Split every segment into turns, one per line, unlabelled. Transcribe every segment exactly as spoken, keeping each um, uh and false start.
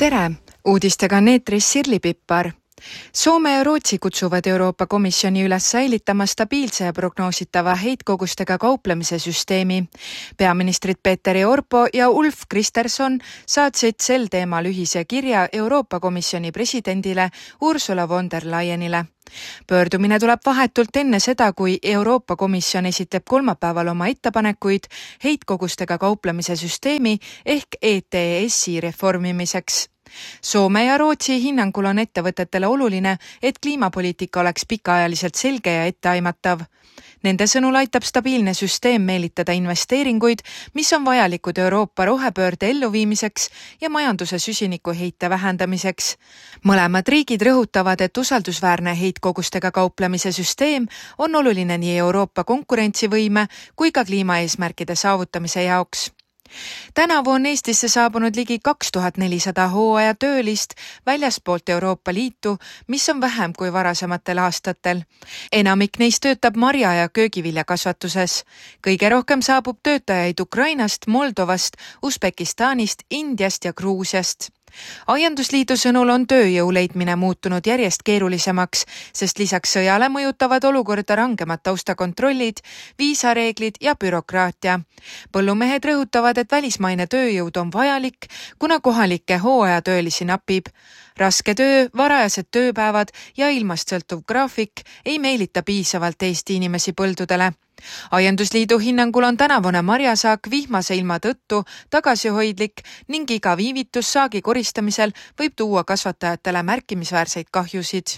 Tere! Uudistega on eetris Sirli Pippar. Soome ja Rootsi kutsuvad Euroopa Komisjoni üles säilitama stabiilse ja prognoositava heitkogustega kauplemise süsteemi. Peaministrid Petteri Orpo ja Ulf Kristersson saatsid sel teemal ühise kirja Euroopa Komisjoni presidendile Ursula von der Leyenile. Pöördumine tuleb vahetult enne seda, kui Euroopa Komisjon esitleb kolmapäeval oma ettepanekuid heitkogustega kauplemise süsteemi ehk E T S-i reformimiseks. Soome ja Rootsi hinnangul on ettevõtetele oluline, et kliimapoliitika oleks pikaajaliselt selge ja etteaimatav. Nende sõnul aitab stabiilne süsteem meelitada investeeringuid, mis on vajalikud Euroopa rohepöörde elluviimiseks ja majanduse süsinikuheite vähendamiseks. Mõlemad riigid rõhutavad, et usaldusväärne heitkogustega kauplemise süsteem on oluline nii Euroopa konkurentsivõime kui ka kliimaeesmärkide saavutamise jaoks. Tänavu on Eestisse saabunud ligi kaks tuhat nelisada hooaja töölist väljaspoolt Euroopa Liitu, mis on vähem kui varasematel aastatel. Enamik neist töötab marja- ja köögiviljakasvatuses. Kõige rohkem saabub töötajaid Ukrainast, Moldovast, Usbekistanist, Indiast ja Gruusiast. Aiandusliidu sõnul on tööjõu leidmine muutunud järjest keerulisemaks, sest lisaks sõjale mõjutavad olukorda rangemad taustakontrollid, viisareeglid ja bürokraatia. Põllumehed rõhutavad, et välismaine tööjõud on vajalik, kuna kohalikke hooajatöölisi napib. Raske töö, varajased tööpäevad ja ilmast sõltuv graafik ei meelita piisavalt Eesti inimesi põldudele. Aiandusliidu hinnangul on tänavune marjasaak vihmase ilma tõttu tagasihoidlik ning iga viivitus saagi koristamisel võib tuua kasvatajatele märkimisväärseid kahjusid.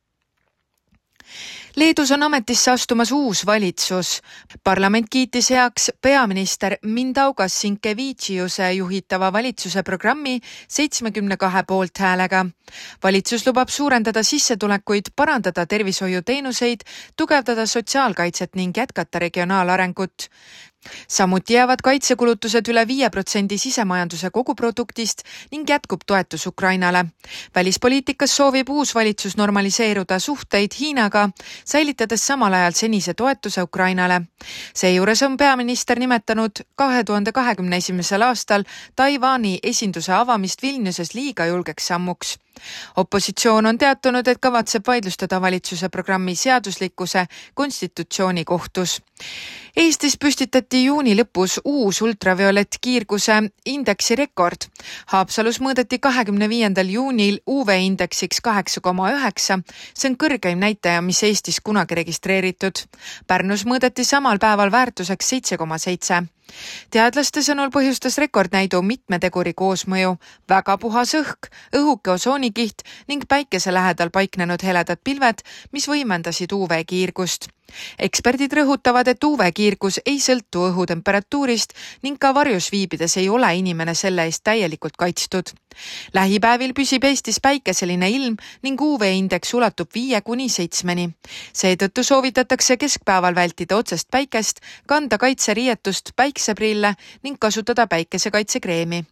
Leedus on ametisse astumas uus valitsus. Parlament kiitis heaks peaminister Mindaugas Sinkevičiuse juhitava valitsuse programmi seitsekümmend kaks poolt häälega. Valitsus lubab suurendada sissetulekuid, parandada tervishoiuteenuseid, tugevdada sotsiaalkaitset ning jätkata regionaalarengut. Samuti jäävad kaitsekulutused üle viie protsendi sisemajanduse koguproduktist ning jätkub toetus Ukrainale. Välispoliitikas soovib uus valitsus normaliseeruda suhteid Hiinaga, säilitades samal ajal senise toetuse Ukrainale. Seejuures on peaminister nimetanud kahe tuhande kahekümne esimesel aastal Taiwani esinduse avamist Vilniuses liiga julgeks sammuks. Opositsioon on teatanud, et kavatseb vaidlustada valitsuse programmi seaduslikkuse konstitutsiooni kohtus. Eestis püstitati juuni lõpus uus ultraviolett kiirguse indeksi rekord. Haapsalus mõõdeti kahekümne viiendal juunil U V-indeksiks kaheksa koma üheksa. See on kõrgeim näitaja, mis Eestis kunagi registreeritud. Pärnus mõõdeti samal päeval väärtuseks seitse koma seitse. Teadlaste sõnul põhjustas rekordnäidu mitme teguri koosmõju, väga puhas õhk, õhuke osoonikiht ning päikese lähedal paiknenud heledad pilved, mis võimendasid U V-kiirgust. Eksperdid rõhutavad, et U V-kiirgus ei sõltu õhutemperatuurist ning ka varjus viibides ei ole inimene selle eest täielikult kaitstud. Lähipäevil püsib Eestis päikeseline ilm ning U V-indeks ulatub viie kuni seitsmeni. Seetõttu soovitatakse keskpäeval vältida otsest päikest, kanda kaitseriietust, päikseprille ning kasutada päikesekaitsekreemi.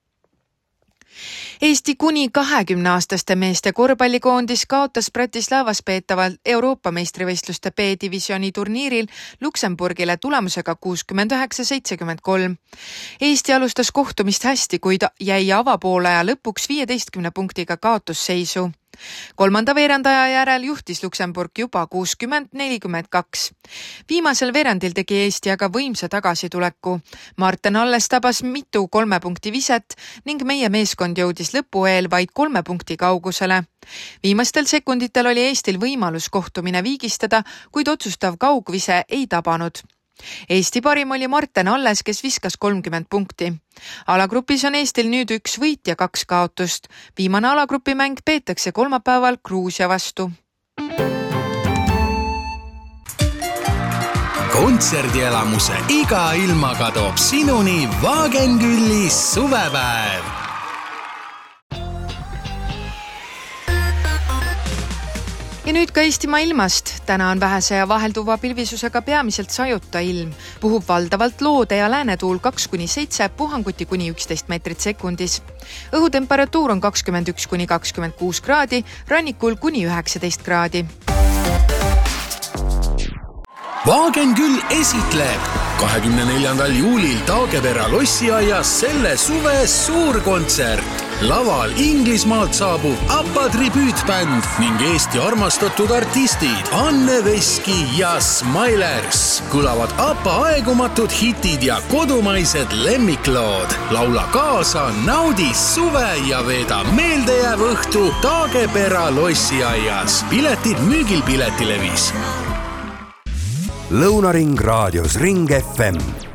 Eesti kuni kahekümne aastaste meeste korvpallikoondis kaotas Bratislavas peetaval Euroopa meistrivõistluste B-divisjoni turniiril Luksemburgile tulemusega kuuskümmend üheksa seitsekümmend kolm. Eesti alustas kohtumist hästi, kuid jäi avapoolaja lõpuks viieteistkümne punktiga kaotusseisu. Kolmanda veerandaja järel juhtis Luksemburg juba kuuskümmend nelikümmend kaks. Viimasel veerandil tegi Eesti aga võimsa tagasituleku. Marten Alles tabas mitu kolme punkti viset ning meie meeskond jõudis lõpu eel vaid kolme punkti kaugusele. Viimastel sekunditel oli Eestil võimalus kohtumine viigistada, kuid otsustav kaugvise ei tabanud. Eesti parim oli Marten Alles, kes viskas kolmkümmend punkti. Alagrupis on Eestil nüüd üks võit ja kaks kaotust. Viimane alagrupi mäng peetakse kolmapäeval Gruusia vastu.
Kontserdielamuse iga ilmaga toob sinuni Wagenkülis suvepäev.
Ja nüüd ka Eestimaa ilmast. Täna on vähese ja vahelduva pilvisusega peamiselt sajuta ilm. Puhub valdavalt loode ja läänetuul kaks kuni seitse, puhanguti kuni üksteist meetrit sekundis. Õhutemperatuur on kakskümmend üks kuni kakskümmend kuus kraadi, rannikul kuni üheksateist kraadi.
Wagenküll esitleb kahekümne neljandal juulil Taagepera lossiaias selle suve suurkontsert. laval Inglismaalt saabub ABBA tribüütbänd ning Eesti armastatud artistid Anne Veski ja Smilers. Kõlavad ABBA aegumatud hitid ja kodumaised lemmiklood. Laula kaasa, naudi suve ja veeda meeldejääv õhtu Taagepera lossiaias. Piletid müügil Piletilevis.
Lõunaring raadios Ring F M